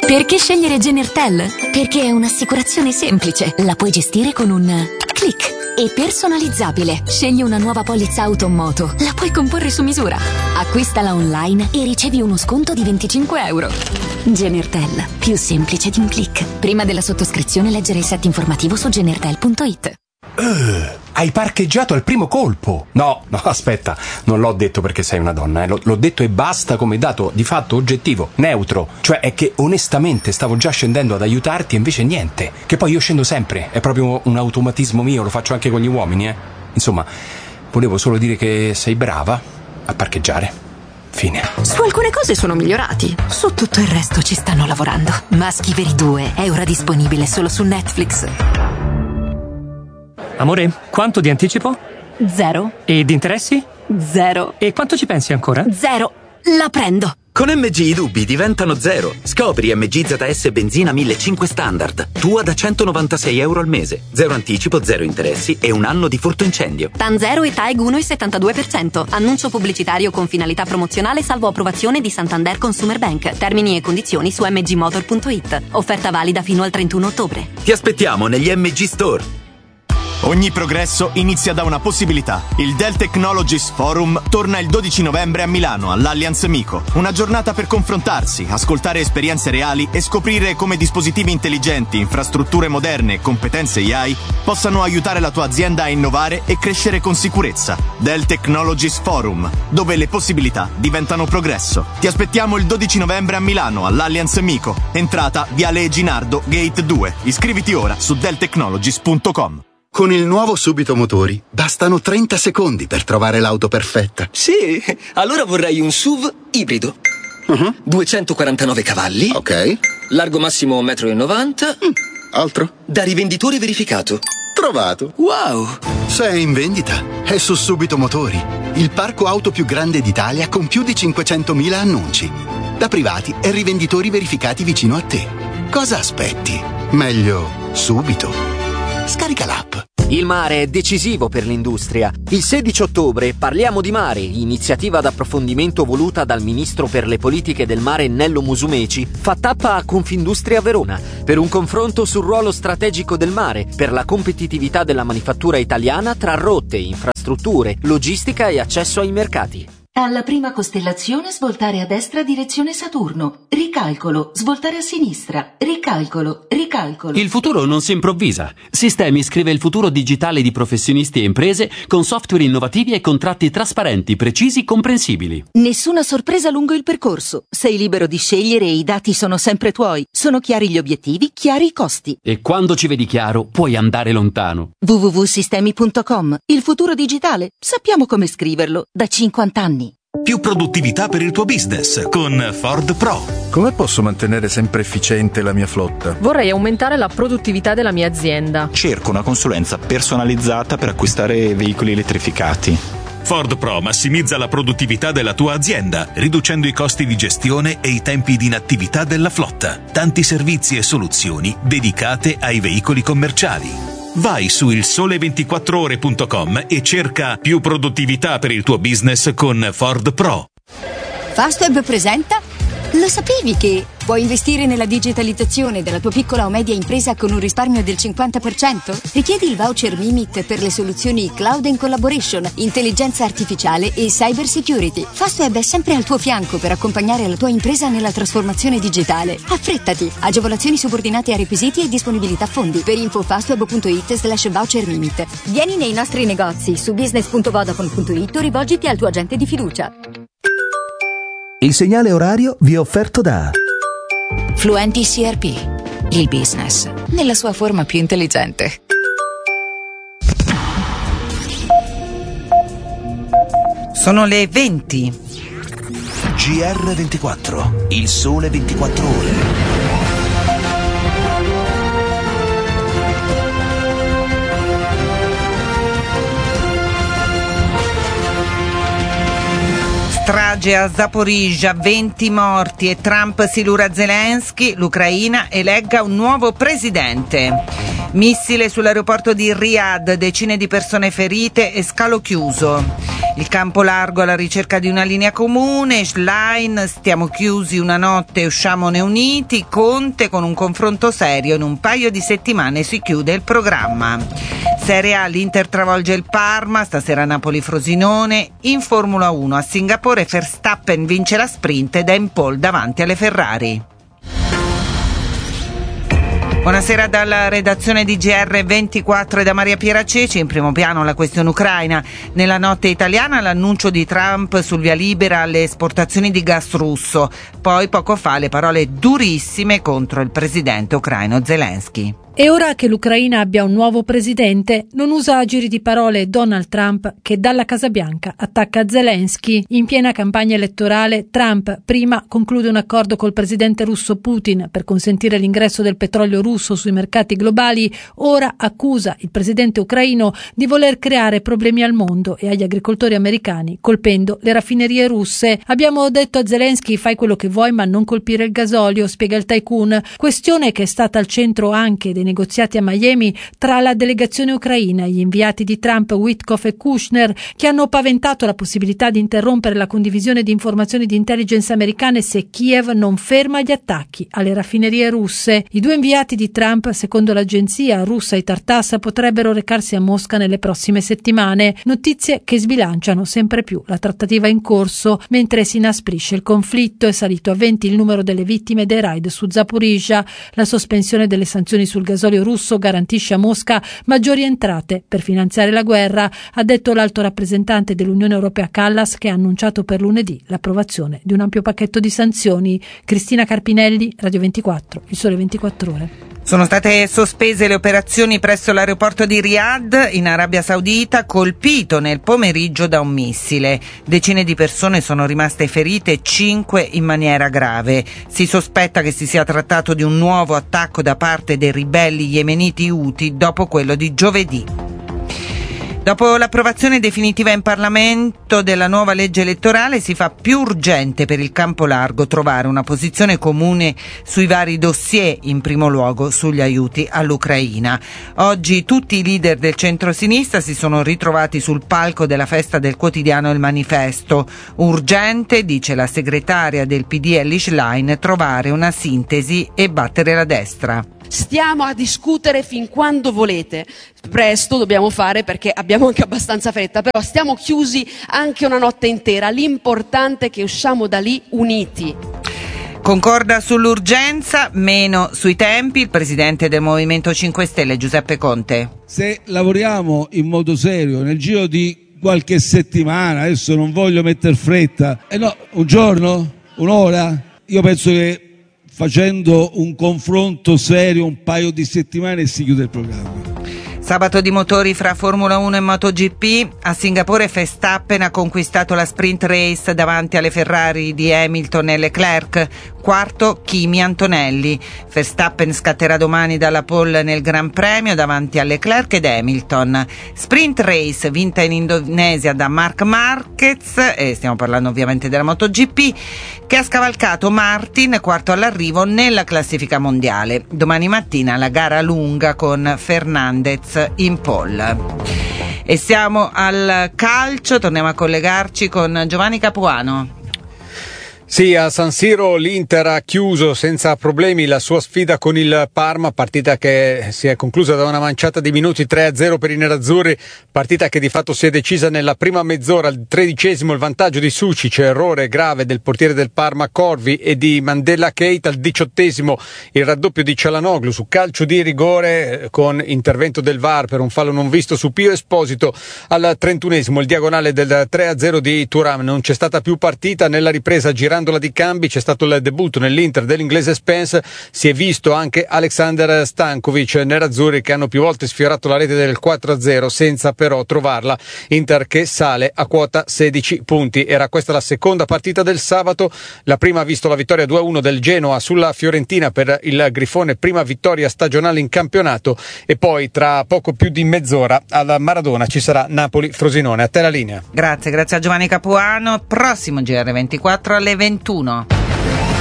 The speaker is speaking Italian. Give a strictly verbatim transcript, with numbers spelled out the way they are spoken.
Perché scegliere Genertel? Perché è un'assicurazione semplice, la puoi gestire con un click. E personalizzabile. Scegli una nuova polizza auto o moto, la puoi comporre su misura. Acquistala online e ricevi uno sconto di venticinque euro. Genertel, più semplice di un click. Prima della sottoscrizione leggere il set informativo su genertel punto it. Uh, hai parcheggiato al primo colpo. No, no, aspetta, non l'ho detto perché sei una donna, eh. L- l'ho detto e basta come dato di fatto oggettivo, neutro. Cioè è che onestamente stavo già scendendo ad aiutarti e invece niente. Che poi io scendo sempre, è proprio un automatismo mio, lo faccio anche con gli uomini, eh. Insomma, volevo solo dire che sei brava a parcheggiare. Fine. Su alcune cose sono migliorati, su tutto il resto ci stanno lavorando. Maschi Veri due è ora disponibile solo su Netflix. Amore, quanto di anticipo? Zero. E di interessi? Zero. E quanto ci pensi ancora? Zero. La prendo. Con M G i dubbi diventano zero. Scopri M G Z S benzina millecinquecento standard. Tua da centonovantasei euro al mese. Zero anticipo, zero interessi e un anno di furto incendio. TAN zero e TAEG uno virgola settantadue per cento. Annuncio pubblicitario con finalità promozionale salvo approvazione di Santander Consumer Bank. Termini e condizioni su m g motor punto it. Offerta valida fino al trentuno ottobre. Ti aspettiamo negli M G Store. Ogni progresso inizia da una possibilità. Il Dell Technologies Forum torna il dodici novembre a Milano, all'Allianz Mico. Una giornata per confrontarsi, ascoltare esperienze reali e scoprire come dispositivi intelligenti, infrastrutture moderne e competenze A I possano aiutare la tua azienda a innovare e crescere con sicurezza. Dell Technologies Forum, dove le possibilità diventano progresso. Ti aspettiamo il dodici novembre a Milano, all'Allianz Mico. Entrata Viale Eginardo, Gate due. Iscriviti ora su dell technologies punto com. Con il nuovo Subito Motori bastano trenta secondi per trovare l'auto perfetta. Sì, allora vorrei un S U V ibrido. Uh-huh. duecentoquarantanove cavalli. Ok. Largo massimo un metro e novanta. Mm. Altro? Da rivenditore verificato. Trovato. Wow! Se è in vendita, è su Subito Motori, il parco auto più grande d'Italia con più di cinquecentomila annunci. Da privati e rivenditori verificati vicino a te. Cosa aspetti? Meglio subito. Scarica l'app. Il mare è decisivo per l'industria. Il sedici ottobre Parliamo di Mare, iniziativa d'approfondimento voluta dal ministro per le politiche del mare Nello Musumeci, fa tappa a Confindustria Verona per un confronto sul ruolo strategico del mare per la competitività della manifattura italiana tra rotte, infrastrutture, logistica e accesso ai mercati. Alla prima costellazione svoltare a destra direzione Saturno. Ricalcolo, svoltare a sinistra. Ricalcolo, ricalcolo. Il futuro non si improvvisa. Sistemi scrive il futuro digitale di professionisti e imprese con software innovativi e contratti trasparenti, precisi, comprensibili. Nessuna sorpresa lungo il percorso. Sei libero di scegliere e i dati sono sempre tuoi. Sono chiari gli obiettivi, chiari i costi. E quando ci vedi chiaro, puoi andare lontano. w w w punto sistemi punto com. Il futuro digitale. Sappiamo come scriverlo da cinquanta anni. Più produttività per il tuo business con Ford Pro. Come posso mantenere sempre efficiente la mia flotta? Vorrei aumentare la produttività della mia azienda. Cerco una consulenza personalizzata per acquistare veicoli elettrificati. Ford Pro massimizza la produttività della tua azienda, riducendo i costi di gestione e i tempi di inattività della flotta. Tanti servizi e soluzioni dedicate ai veicoli commerciali. Vai su il sole ventiquattro ore punto com e cerca più produttività per il tuo business con Ford Pro. Fastweb presenta? Lo sapevi che puoi investire nella digitalizzazione della tua piccola o media impresa con un risparmio del cinquanta per cento? Richiedi il voucher Mimit per le soluzioni Cloud and Collaboration, intelligenza artificiale e cyber security. Fastweb è sempre al tuo fianco per accompagnare la tua impresa nella trasformazione digitale. Affrettati! Agevolazioni subordinate a requisiti e disponibilità fondi. Per info fastweb punto it slash voucher Mimit. Vieni nei nostri negozi su business punto vodafone punto it o rivolgiti al tuo agente di fiducia. Il segnale orario vi è offerto da Fluenti C R P, il business nella sua forma più intelligente. Sono le venti. G R ventiquattro, il sole ventiquattro ore. Strage a Zaporizhzhia, venti morti e Trump silura Zelensky, l'Ucraina elegga un nuovo presidente. Missile sull'aeroporto di Riyadh, decine di persone ferite e scalo chiuso. Il campo largo alla ricerca di una linea comune, Schlein, stiamo chiusi una notte e usciamone uniti, Conte con un confronto serio in un paio di settimane si chiude il programma. Serie A, l'Inter travolge il Parma, stasera Napoli-Frosinone, in Formula uno a Singapore Verstappen vince la sprint ed è in pole davanti alle Ferrari. Buonasera dalla redazione di G R ventiquattro e da Maria Piera Ceci. In primo piano la questione ucraina. Nella notte italiana l'annuncio di Trump sul via libera alle esportazioni di gas russo. Poi poco fa le parole durissime contro il presidente ucraino Zelensky. E ora che l'Ucraina abbia un nuovo presidente, non usa giri di parole Donald Trump, che dalla Casa Bianca attacca Zelensky. In piena campagna elettorale, Trump prima conclude un accordo col presidente russo Putin per consentire l'ingresso del petrolio russo sui mercati globali, ora accusa il presidente ucraino di voler creare problemi al mondo e agli agricoltori americani, colpendo le raffinerie russe. Abbiamo detto a Zelensky: fai quello che vuoi ma non colpire il gasolio, spiega il tycoon, questione che è stata al centro anche dei negoziati a Miami tra la delegazione ucraina e gli inviati di Trump Witkoff e Kushner, che hanno paventato la possibilità di interrompere la condivisione di informazioni di intelligence americane se Kiev non ferma gli attacchi alle raffinerie russe. I due inviati di Trump, secondo l'agenzia russa Itartas, potrebbero recarsi a Mosca nelle prossime settimane, notizie che sbilanciano sempre più la trattativa in corso. Mentre si inasprisce il conflitto, è salito a venti il numero delle vittime dei raid su Zaporizhzhia. La sospensione delle sanzioni sul gasolio russo garantisce a Mosca maggiori entrate per finanziare la guerra, ha detto l'alto rappresentante dell'Unione Europea Kallas, che ha annunciato per lunedì l'approvazione di un ampio pacchetto di sanzioni. Cristina Carpinelli, Radio ventiquattro, Il Sole ventiquattro Ore. Sono state sospese le operazioni presso l'aeroporto di Riyadh, in Arabia Saudita, colpito nel pomeriggio da un missile. Decine di persone sono rimaste ferite, cinque in maniera grave. Si sospetta che si sia trattato di un nuovo attacco da parte dei ribelli yemeniti Houthi dopo quello di giovedì. Dopo l'approvazione definitiva in Parlamento della nuova legge elettorale si fa più urgente per il campo largo trovare una posizione comune sui vari dossier, in primo luogo sugli aiuti all'Ucraina. Oggi tutti i leader del centro-sinistra si sono ritrovati sul palco della festa del quotidiano Il Manifesto. Urgente, dice la segretaria del P D Elly Schlein, trovare una sintesi e battere la destra. Stiamo a discutere fin quando volete. Presto dobbiamo fare, perché abbiamo anche abbastanza fretta, però stiamo chiusi anche una notte intera. L'importante è che usciamo da lì uniti. Concorda sull'urgenza, meno sui tempi il presidente del Movimento cinque Stelle Giuseppe Conte. Se lavoriamo in modo serio nel giro di qualche settimana, adesso non voglio metter fretta, eh no, un giorno, un'ora, io penso che facendo un confronto serio un paio di settimane si chiude il programma. Sabato di motori fra Formula uno e MotoGP. A Singapore Verstappen ha conquistato la sprint race davanti alle Ferrari di Hamilton e Leclerc. Quarto Kimi Antonelli. Verstappen scatterà domani dalla pole nel Gran Premio davanti a Leclerc ed Hamilton. Sprint race vinta in Indonesia da Marc Marquez, e stiamo parlando ovviamente della MotoGP, che ha scavalcato Martin, quarto all'arrivo nella classifica mondiale. Domani mattina la gara lunga con Fernandez in pole. E siamo al calcio, torniamo a collegarci con Giovanni Capuano. Sì, a San Siro l'Inter ha chiuso senza problemi la sua sfida con il Parma, partita che si è conclusa da una manciata di minuti, tre a zero per i nerazzurri, partita che di fatto si è decisa nella prima mezz'ora. Al tredicesimo il vantaggio di Sucic, errore grave del portiere del Parma Corvi e di Mandela Keita. Al diciottesimo il raddoppio di Çalhanoğlu su calcio di rigore con intervento del V A R per un fallo non visto su Pio Esposito. Al trentunesimo il diagonale del tre a zero di Thuram. Non c'è stata più partita. Nella ripresa, girando di cambi, c'è stato il debutto nell'Inter dell'inglese Spence, si è visto anche Alexander Stankovic. Nerazzurri che hanno più volte sfiorato la rete del quattro a zero senza però trovarla. Inter che sale a quota sedici punti. Era questa la seconda partita del sabato. La prima ha visto la vittoria due a uno del Genoa sulla Fiorentina per il Grifone, prima vittoria stagionale in campionato, e poi tra poco più di mezz'ora alla Maradona ci sarà Napoli-Frosinone. A te la linea. Grazie, grazie a Giovanni Capuano. Prossimo G R ventiquattro alle ventuno.